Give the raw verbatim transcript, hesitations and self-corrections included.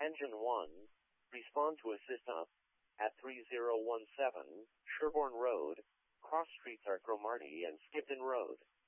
Engine one, respond to assist up at three zero one seven Sherborne Road, cross streets are Cromarty and Skipton Road.